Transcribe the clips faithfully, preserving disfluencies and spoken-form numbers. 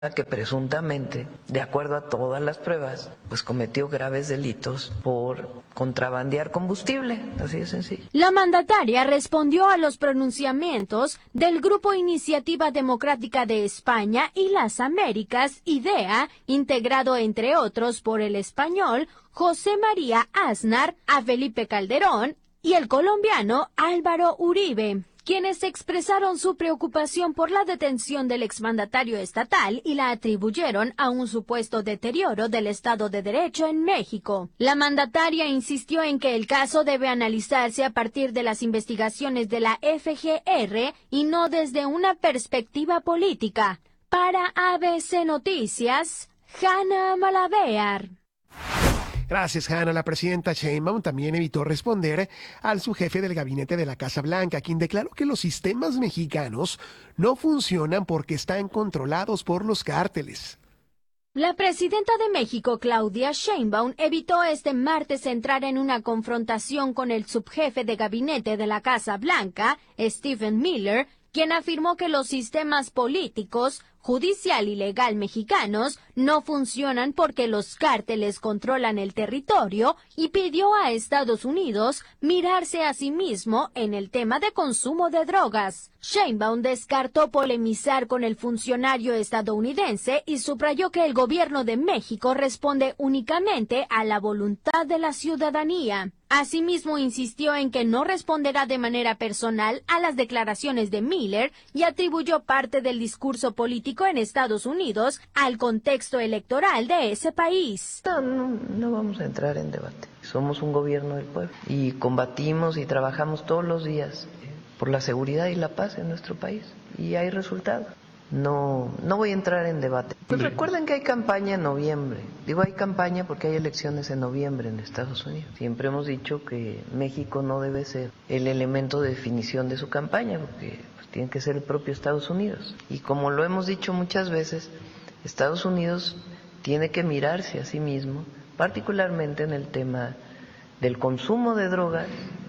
que presuntamente, de acuerdo a todas las pruebas, pues cometió graves delitos por contrabandear combustible, así de sencillo. La mandataria respondió a los pronunciamientos del Grupo Iniciativa Democrática de España y las Américas, IDEA, integrado entre otros por el español José María Aznar, a Felipe Calderón y el colombiano Álvaro Uribe, quienes expresaron su preocupación por la detención del exmandatario estatal y la atribuyeron a un supuesto deterioro del Estado de Derecho en México. La mandataria insistió en que el caso debe analizarse a partir de las investigaciones de la F G R y no desde una perspectiva política. Para A B C Noticias, Hanna Malavéar. Gracias, Hanna. La presidenta Sheinbaum también evitó responder al subjefe del gabinete de la Casa Blanca, quien declaró que los sistemas mexicanos no funcionan porque están controlados por los cárteles. La presidenta de México, Claudia Sheinbaum, evitó este martes entrar en una confrontación con el subjefe de gabinete de la Casa Blanca, Stephen Miller, quien afirmó que los sistemas políticos, judicial y legal mexicanos no funcionan porque los cárteles controlan el territorio y pidió a Estados Unidos mirarse a sí mismo en el tema de consumo de drogas. Sheinbaum descartó polemizar con el funcionario estadounidense y subrayó que el gobierno de México responde únicamente a la voluntad de la ciudadanía. Asimismo, insistió en que no responderá de manera personal a las declaraciones de Miller y atribuyó parte del discurso político en Estados Unidos al contexto electoral de ese país. No, no, no vamos a entrar en debate. Somos un gobierno del pueblo y combatimos y trabajamos todos los días por la seguridad y la paz en nuestro país y hay resultados. No, no voy a entrar en debate. Pues recuerden que hay campaña en noviembre. Digo hay campaña porque hay elecciones en noviembre en Estados Unidos. Siempre hemos dicho que México no debe ser el elemento de definición de su campaña porque pues, tiene que ser el propio Estados Unidos. Y como lo hemos dicho muchas veces, Estados Unidos tiene que mirarse a sí mismo, particularmente en el tema del consumo de drogas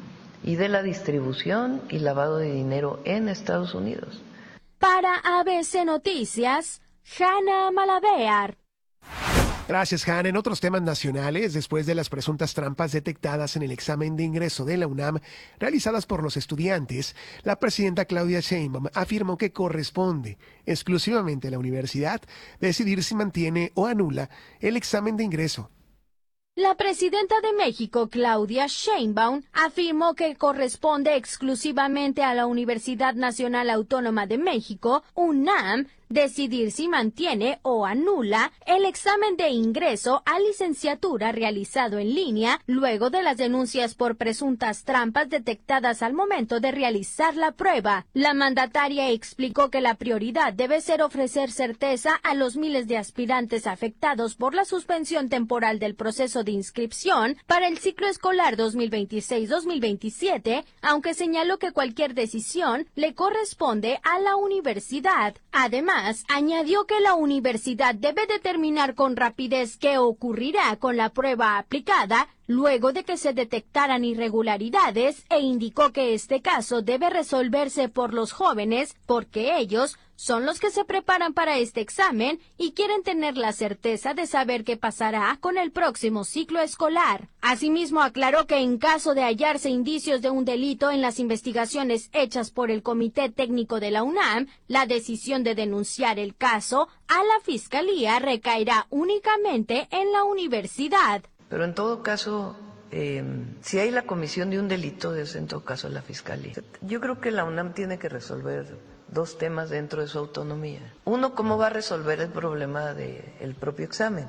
y de la distribución y lavado de dinero en Estados Unidos. Para A B C Noticias, Hanna Malavéar. Gracias, Hanna. En otros temas nacionales, después de las presuntas trampas detectadas en el examen de ingreso de la UNAM realizadas por los estudiantes, la presidenta Claudia Sheinbaum afirmó que corresponde exclusivamente a la universidad decidir si mantiene o anula el examen de ingreso. La presidenta de México, Claudia Sheinbaum, afirmó que corresponde exclusivamente a la Universidad Nacional Autónoma de México, UNAM, decidir si mantiene o anula el examen de ingreso a licenciatura realizado en línea luego de las denuncias por presuntas trampas detectadas al momento de realizar la prueba. La mandataria explicó que la prioridad debe ser ofrecer certeza a los miles de aspirantes afectados por la suspensión temporal del proceso de inscripción para el ciclo escolar dos mil veintiséis dos mil veintisiete, aunque señaló que cualquier decisión le corresponde a la universidad. Además, añadió que la universidad debe determinar con rapidez qué ocurrirá con la prueba aplicada luego de que se detectaran irregularidades e indicó que este caso debe resolverse por los jóvenes porque ellos son los que se preparan para este examen y quieren tener la certeza de saber qué pasará con el próximo ciclo escolar. Asimismo, aclaró que en caso de hallarse indicios de un delito en las investigaciones hechas por el Comité Técnico de la UNAM, la decisión de denunciar el caso a la Fiscalía recaerá únicamente en la universidad. Pero en todo caso, eh, si hay la comisión de un delito, es en todo caso la Fiscalía. Yo creo que la UNAM tiene que resolver dos temas dentro de su autonomía. Uno, cómo va a resolver el problema del propio examen.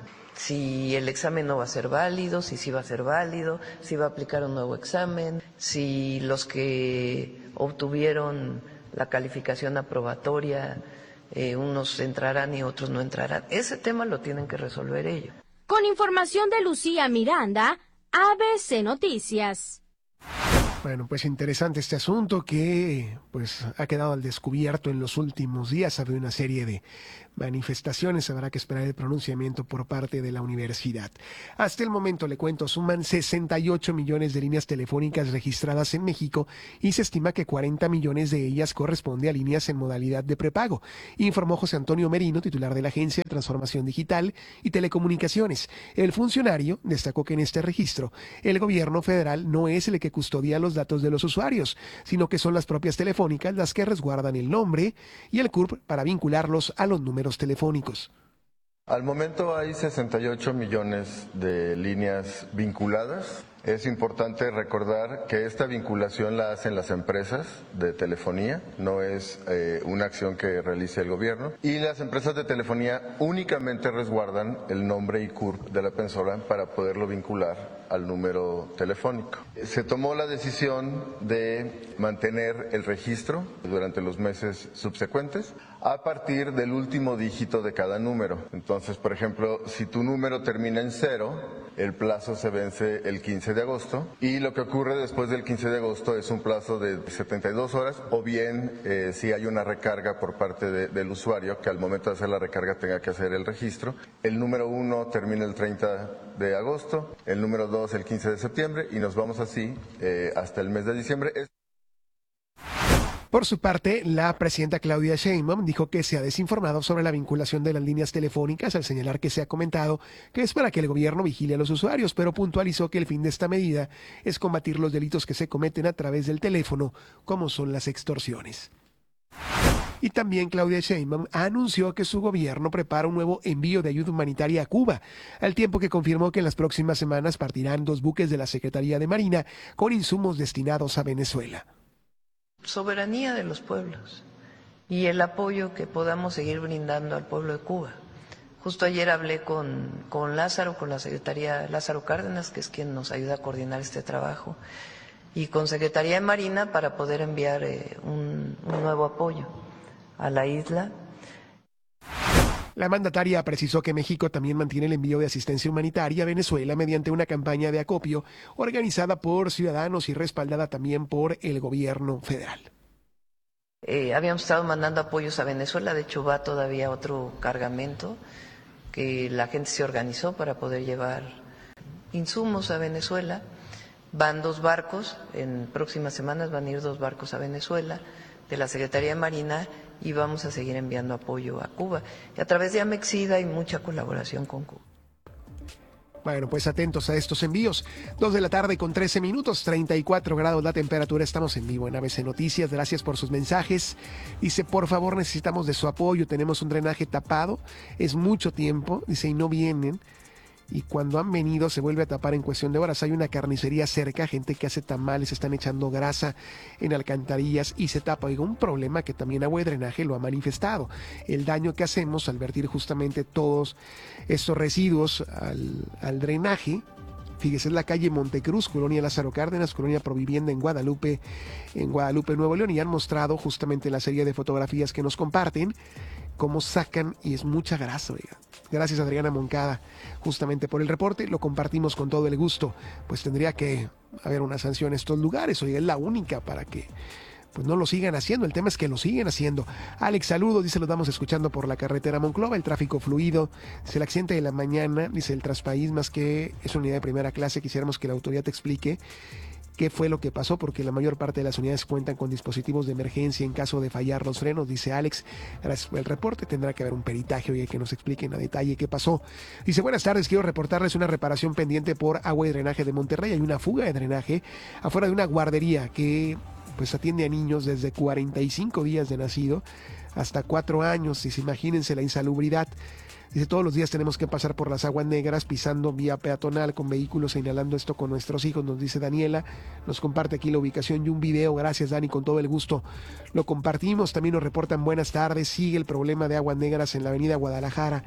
Si el examen no va a ser válido, si sí va a ser válido, si va a aplicar un nuevo examen, si los que obtuvieron la calificación aprobatoria, eh, unos entrarán y otros no entrarán. Ese tema lo tienen que resolver ellos. Con información de Lucía Miranda, A B C Noticias. Bueno, pues interesante este asunto que pues ha quedado al descubierto en los últimos días. Ha habido una serie de manifestaciones, habrá que esperar el pronunciamiento por parte de la universidad. Hasta el momento, le cuento, suman sesenta y ocho millones de líneas telefónicas registradas en México y se estima que cuarenta millones de ellas corresponde a líneas en modalidad de prepago, informó José Antonio Merino, titular de la Agencia de Transformación Digital y Telecomunicaciones. El funcionario destacó que en este registro el gobierno federal no es el que custodia los datos de los usuarios, sino que son las propias telefónicas las que resguardan el nombre y el C U R P para vincularlos a los números telefónicos. Al momento hay sesenta y ocho millones de líneas vinculadas. Es importante recordar que esta vinculación la hacen las empresas de telefonía, no es eh, una acción que realice el gobierno. Y las empresas de telefonía únicamente resguardan el nombre y C U R P de la persona para poderlo vincular al número telefónico. Se tomó la decisión de mantener el registro durante los meses subsecuentes a partir del último dígito de cada número. Entonces, por ejemplo, si tu número termina en cero, el plazo se vence el quince de agosto y lo que ocurre después del quince de agosto es un plazo de setenta y dos horas o bien eh, si hay una recarga por parte de, del usuario que al momento de hacer la recarga tenga que hacer el registro. El número uno termina el treinta de agosto, el número dos el quince de septiembre y nos vamos así eh, hasta el mes de diciembre. Por su parte, la presidenta Claudia Sheinbaum dijo que se ha desinformado sobre la vinculación de las líneas telefónicas al señalar que se ha comentado que es para que el gobierno vigile a los usuarios, pero puntualizó que el fin de esta medida es combatir los delitos que se cometen a través del teléfono, como son las extorsiones. Y también Claudia Sheinbaum anunció que su gobierno prepara un nuevo envío de ayuda humanitaria a Cuba, al tiempo que confirmó que en las próximas semanas partirán dos buques de la Secretaría de Marina con insumos destinados a Venezuela. Soberanía de los pueblos y el apoyo que podamos seguir brindando al pueblo de Cuba. Justo ayer hablé con, con Lázaro, con la Secretaría Lázaro Cárdenas, que es quien nos ayuda a coordinar este trabajo, y con Secretaría de Marina para poder enviar eh, un, un nuevo apoyo a la isla. La mandataria precisó que México también mantiene el envío de asistencia humanitaria a Venezuela mediante una campaña de acopio organizada por ciudadanos y respaldada también por el gobierno federal. Eh, habíamos estado mandando apoyos a Venezuela, de hecho va todavía otro cargamento que la gente se organizó para poder llevar insumos a Venezuela. Van dos barcos, en próximas semanas van a ir dos barcos a Venezuela de la Secretaría de Marina y vamos a seguir enviando apoyo a Cuba. Y a través de Amexida hay mucha colaboración con Cuba. Bueno, pues atentos a estos envíos. Dos de la tarde con trece minutos, treinta y cuatro grados la temperatura. Estamos en vivo en A B C Noticias. Gracias por sus mensajes. Dice, por favor, necesitamos de su apoyo. Tenemos un drenaje tapado. Es mucho tiempo. Dice, y no vienen. Y cuando han venido se vuelve a tapar en cuestión de horas. Hay una carnicería cerca, gente que hace tamales, están echando grasa en alcantarillas y se tapa. Oiga, un problema que también Agua y Drenaje lo ha manifestado. El daño que hacemos al vertir justamente todos estos residuos al, al drenaje. Fíjese, es la calle Montecruz, Colonia Lázaro Cárdenas, Colonia Provivienda en Guadalupe, en Guadalupe, Nuevo León, y han mostrado justamente la serie de fotografías que nos comparten cómo sacan, y es mucha grasa, oiga. Gracias, Adriana Moncada, justamente por el reporte, lo compartimos con todo el gusto. Pues tendría que haber una sanción en estos lugares, oiga, es la única para que pues no lo sigan haciendo. El tema es que lo siguen haciendo. Alex, saludos, dice, lo estamos escuchando por la carretera Monclova, el tráfico fluido. Dice, el accidente de la mañana, dice, el Transpaís, más que es una unidad de primera clase, quisiéramos que la autoridad te explique qué fue lo que pasó, porque la mayor parte de las unidades cuentan con dispositivos de emergencia en caso de fallar los frenos, dice Alex. Gracias por el reporte, tendrá que haber un peritaje, oye, que nos expliquen a detalle qué pasó. Dice, buenas tardes, quiero reportarles una reparación pendiente por Agua y Drenaje de Monterrey. Hay una fuga de drenaje afuera de una guardería que pues atiende a niños desde cuarenta y cinco días de nacido hasta cuatro años, y se imagínense la insalubridad. Dice, todos los días tenemos que pasar por las aguas negras, pisando vía peatonal con vehículos e inhalando esto con nuestros hijos, nos dice Daniela. Nos comparte aquí la ubicación y un video. Gracias, Dani, con todo el gusto lo compartimos. También nos reportan buenas tardes. Sigue el problema de aguas negras en la avenida Guadalajara,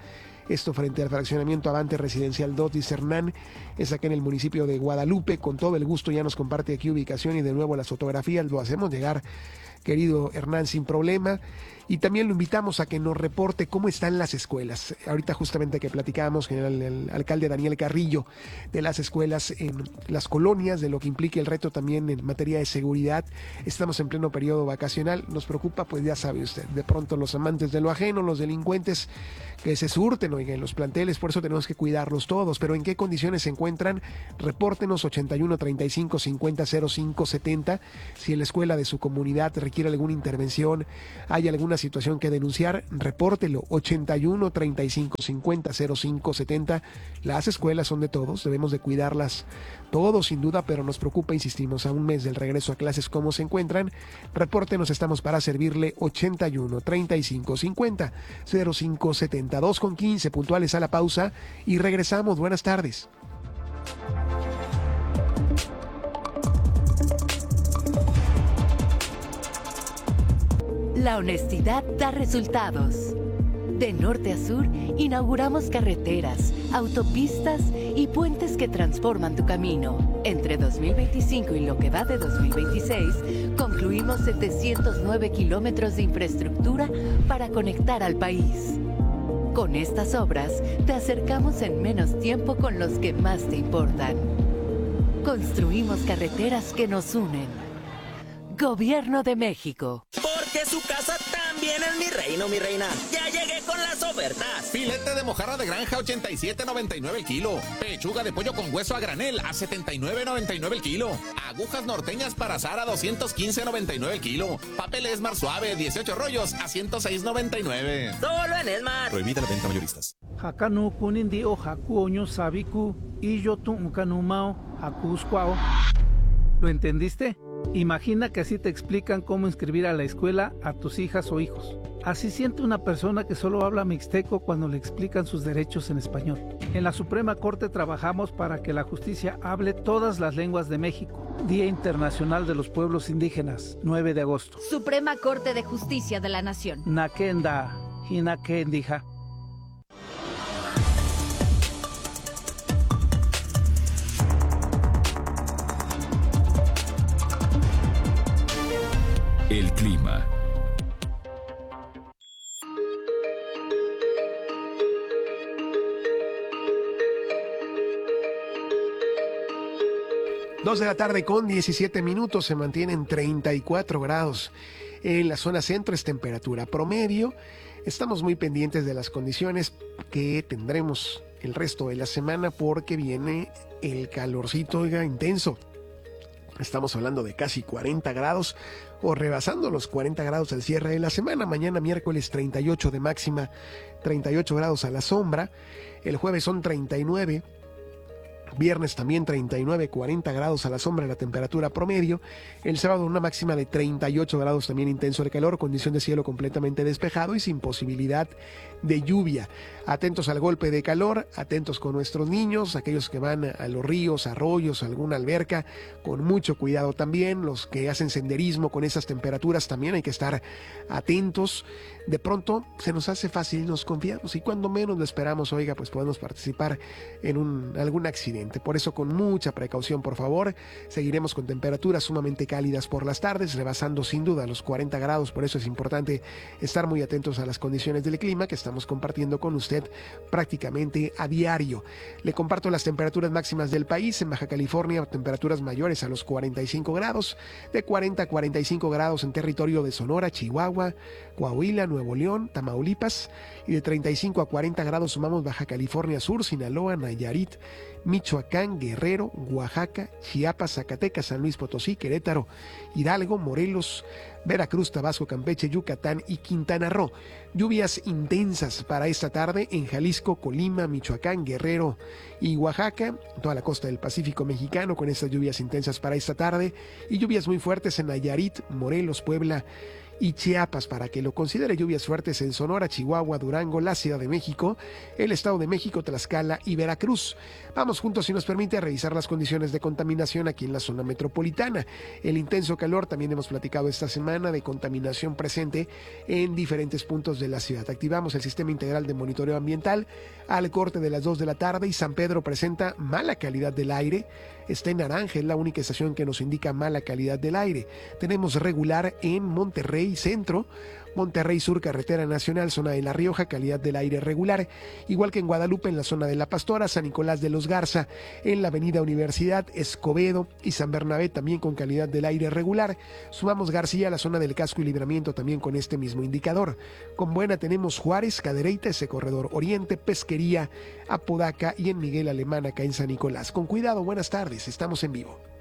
Esto frente al fraccionamiento Avante Residencial dos, dice Hernán, es acá en el municipio de Guadalupe. Con todo el gusto ya nos comparte aquí ubicación y de nuevo las fotografías, lo hacemos llegar, querido Hernán, sin problema. Y también lo invitamos a que nos reporte cómo están las escuelas. Ahorita justamente que platicábamos con el, el alcalde Daniel Carrillo de las escuelas en las colonias, de lo que implica el reto también en materia de seguridad. Estamos en pleno periodo vacacional. Nos preocupa, pues ya sabe usted, de pronto los amantes de lo ajeno, los delincuentes que se surten, oiga, en los planteles, por eso tenemos que cuidarlos todos. Pero ¿en qué condiciones se encuentran? Repórtenos ochenta y uno, treinta y cinco, cincuenta, cero cinco, setenta. Si en la escuela de su comunidad requiere alguna intervención, hay alguna situación que denunciar, repórtelo. Ochenta y uno, treinta y cinco, cincuenta, cero cinco, setenta. Las escuelas son de todos, debemos de cuidarlas todos sin duda, pero nos preocupa, insistimos, a un mes del regreso a clases, cómo se encuentran. Repórtenos, estamos para servirle. Ochenta y uno, treinta y cinco, cincuenta, cero cinco, setenta. Dos con quince, puntuales a la pausa y regresamos. Buenas tardes. La honestidad da resultados. De norte a sur, inauguramos carreteras, autopistas y puentes que transforman tu camino. Entre dos mil veinticinco y lo que va de dos mil veintiséis, concluimos setecientos nueve kilómetros de infraestructura para conectar al país. Con estas obras, te acercamos en menos tiempo con los que más te importan. Construimos carreteras que nos unen. Gobierno de México. Porque su casa también es mi reino, mi reina. Ya llegué con las ofertas. Filete de mojarra de granja ochenta y siete noventa y nueve el kilo. Pechuga de pollo con hueso a granel a setenta y nueve noventa y nueve el kilo. Agujas norteñas para asar a doscientos quince noventa y nueve el kilo. Papel Esmar suave dieciocho rollos a ciento seis noventa y nueve. Solo en Esmar. Prohibida la venta mayoristas. Hakanu kunindi o haku oño sabiku y yo tu unkanumao hakuskwao. ¿Lo entendiste? Imagina que así te explican cómo inscribir a la escuela a tus hijas o hijos. Así siente una persona que solo habla mixteco cuando le explican sus derechos en español. En la Suprema Corte trabajamos para que la justicia hable todas las lenguas de México. Día Internacional de los Pueblos Indígenas, nueve de agosto. Suprema Corte de Justicia de la Nación. Nakenda, Hinakendija. El clima. Dos de la tarde con diecisiete minutos, se mantienen treinta y cuatro grados. En la zona centro es temperatura promedio. Estamos muy pendientes de las condiciones que tendremos el resto de la semana porque viene el calorcito, oiga, intenso. Estamos hablando de casi cuarenta grados o rebasando los cuarenta grados al cierre de la semana. Mañana miércoles treinta y ocho de máxima, treinta y ocho grados a la sombra. El jueves son treinta y nueve. Viernes también treinta y nueve, cuarenta grados a la sombra la temperatura promedio. El sábado una máxima de treinta y ocho grados, también intenso el calor, condición de cielo completamente despejado y sin posibilidad de lluvia. Atentos al golpe de calor, atentos con nuestros niños, aquellos que van a los ríos, arroyos, alguna alberca, con mucho cuidado también. Los que hacen senderismo con esas temperaturas también hay que estar atentos. De pronto se nos hace fácil, nos confiamos y cuando menos lo esperamos, oiga, pues podemos participar en un, algún accidente. Por eso con mucha precaución, por favor. Seguiremos con temperaturas sumamente cálidas por las tardes, rebasando sin duda los cuarenta grados. Por eso es importante estar muy atentos a las condiciones del clima que estamos compartiendo con usted prácticamente a diario. Le comparto las temperaturas máximas del país. En Baja California, temperaturas mayores a los cuarenta y cinco grados, de cuarenta a cuarenta y cinco grados en territorio de Sonora, Chihuahua, Coahuila, Nuevo León, Tamaulipas, y de treinta y cinco a cuarenta grados sumamos Baja California Sur, Sinaloa, Nayarit, Michoacán, Guerrero, Oaxaca, Chiapas, Zacatecas, San Luis Potosí, Querétaro, Hidalgo, Morelos, Veracruz, Tabasco, Campeche, Yucatán y Quintana Roo. Lluvias intensas para esta tarde en Jalisco, Colima, Michoacán, Guerrero y Oaxaca, toda la costa del Pacífico mexicano con estas lluvias intensas para esta tarde, y lluvias muy fuertes en Nayarit, Morelos, Puebla y Chiapas para que lo considere. Lluvias fuertes en Sonora, Chihuahua, Durango, la Ciudad de México, el Estado de México, Tlaxcala y Veracruz. Vamos juntos, si nos permite, a revisar las condiciones de contaminación aquí en la zona metropolitana. El intenso calor, también hemos platicado esta semana de contaminación presente en diferentes puntos de la ciudad. Activamos el sistema integral de monitoreo ambiental al corte de las dos de la tarde y San Pedro presenta mala calidad del aire. Está en naranja, es la única estación que nos indica mala calidad del aire. Tenemos regular en Monterrey Centro, Monterrey Sur, Carretera Nacional, zona de La Rioja, calidad del aire regular, igual que en Guadalupe, en la zona de La Pastora, San Nicolás de los Garza, en la avenida Universidad, Escobedo y San Bernabé también con calidad del aire regular. Sumamos García, la zona del Casco y Libramiento también con este mismo indicador. Con buena tenemos Juárez, Cadereyta, ese corredor Oriente, Pesquería, Apodaca y en Miguel Alemán acá en San Nicolás. Con cuidado, buenas tardes, estamos en vivo.